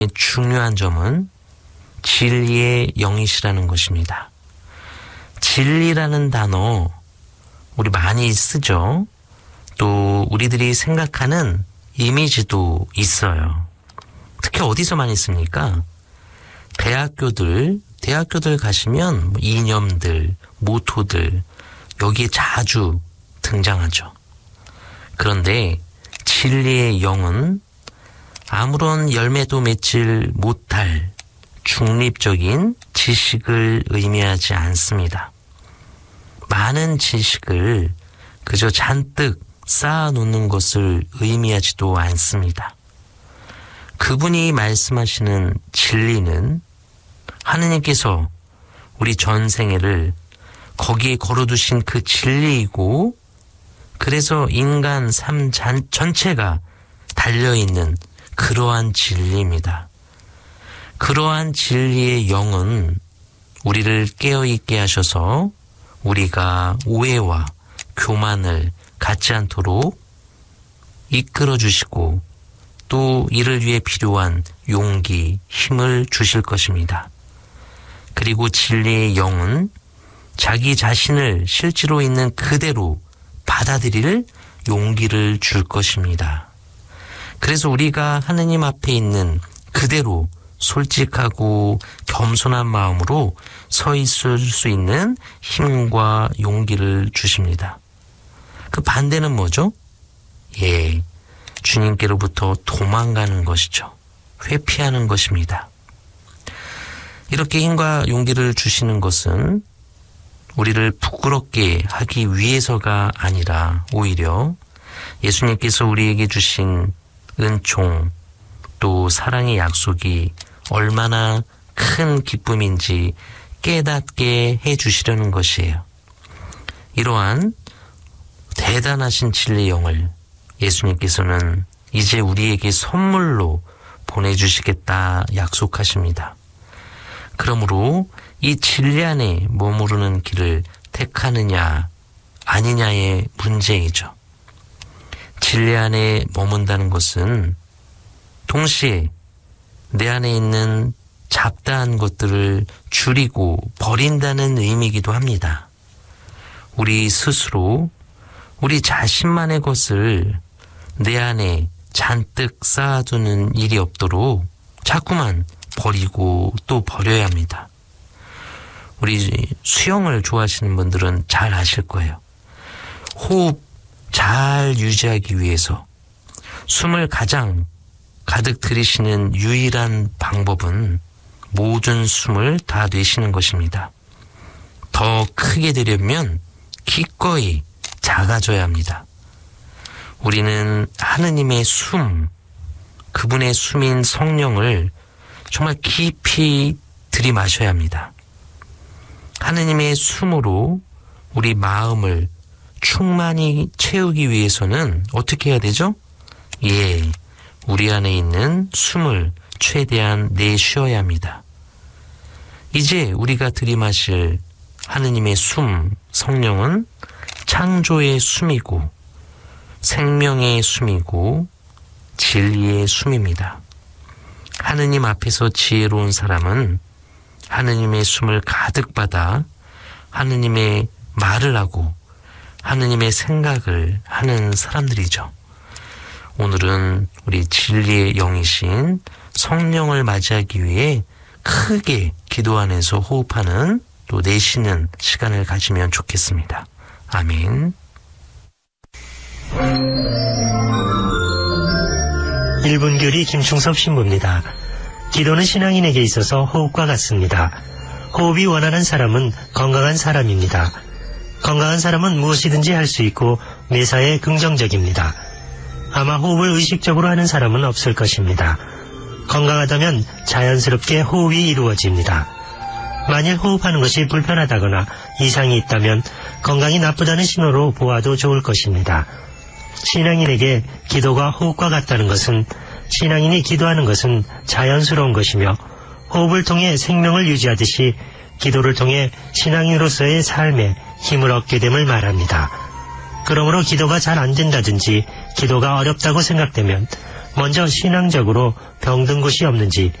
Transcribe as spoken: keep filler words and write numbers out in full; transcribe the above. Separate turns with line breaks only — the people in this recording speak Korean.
중요한 점은 진리의 영이시라는 것입니다. 진리라는 단어 우리 많이 쓰죠. 또 우리들이 생각하는 이미지도 있어요. 특히 어디서 많이 씁니까? 대학교들, 대학교들 가시면 이념들, 모토들 여기에 자주 등장하죠. 그런데 진리의 영은 아무런 열매도 맺질 못할 중립적인 지식을 의미하지 않습니다. 많은 지식을 그저 잔뜩 쌓아놓는 것을 의미하지도 않습니다. 그분이 말씀하시는 진리는 하느님께서 우리 전생애를 거기에 걸어두신 그 진리이고, 그래서 인간 삶 전체가 달려있는 그러한 진리입니다. 그러한 진리의 영은 우리를 깨어있게 하셔서 우리가 오해와 교만을 갖지 않도록 이끌어 주시고, 또 이를 위해 필요한 용기, 힘을 주실 것입니다. 그리고 진리의 영은 자기 자신을 실제로 있는 그대로 받아들일 용기를 줄 것입니다. 그래서 우리가 하느님 앞에 있는 그대로 솔직하고 겸손한 마음으로 서 있을 수 있는 힘과 용기를 주십니다. 그 반대는 뭐죠? 예, 주님께로부터 도망가는 것이죠. 회피하는 것입니다. 이렇게 힘과 용기를 주시는 것은 우리를 부끄럽게 하기 위해서가 아니라 오히려 예수님께서 우리에게 주신 은총, 또 사랑의 약속이 얼마나 큰 기쁨인지 깨닫게 해주시려는 것이에요. 이러한 대단하신 진리의 영을 예수님께서는 이제 우리에게 선물로 보내주시겠다 약속하십니다. 그러므로 이 진리 안에 머무르는 길을 택하느냐 아니냐의 문제이죠. 진리 안에 머문다는 것은 동시에 내 안에 있는 잡다한 것들을 줄이고 버린다는 의미이기도 합니다. 우리 스스로 우리 자신만의 것을 내 안에 잔뜩 쌓아두는 일이 없도록 자꾸만 버리고 또 버려야 합니다. 우리 수영을 좋아하시는 분들은 잘 아실 거예요. 호흡 잘 유지하기 위해서 숨을 가장 가득 들이쉬는 유일한 방법은 모든 숨을 다 내쉬는 것입니다. 더 크게 되려면 기꺼이 작아져야 합니다. 우리는 하느님의 숨, 그분의 숨인 성령을 정말 깊이 들이마셔야 합니다. 하느님의 숨으로 우리 마음을 충만히 채우기 위해서는 어떻게 해야 되죠? 예, 우리 안에 있는 숨을 최대한 내쉬어야 합니다. 이제 우리가 들이마실 하느님의 숨, 성령은 창조의 숨이고 생명의 숨이고 진리의 숨입니다. 하느님 앞에서 지혜로운 사람은 하느님의 숨을 가득 받아 하느님의 말을 하고 하느님의 생각을 하는 사람들이죠. 오늘은 우리 진리의 영이신 성령을 맞이하기 위해 크게 기도 안에서 호흡하는 또 내쉬는 시간을 가지면 좋겠습니다. 아멘.
일 분 교리 김충섭 신부입니다. 기도는 신앙인에게 있어서 호흡과 같습니다. 호흡이 원하는 사람은 건강한 사람입니다. 건강한 사람은 무엇이든지 할 수 있고 매사에 긍정적입니다. 아마 호흡을 의식적으로 하는 사람은 없을 것입니다. 건강하다면 자연스럽게 호흡이 이루어집니다. 만일 호흡하는 것이 불편하다거나 이상이 있다면 건강이 나쁘다는 신호로 보아도 좋을 것입니다. 신앙인에게 기도가 호흡과 같다는 것은 신앙인이 기도하는 것은 자연스러운 것이며 호흡을 통해 생명을 유지하듯이 기도를 통해 신앙인으로서의 삶에 힘을 얻게 됨을 말합니다. 그러므로 기도가 잘 안 된다든지 기도가 어렵다고 생각되면 먼저 신앙적으로 병든 곳이 없는지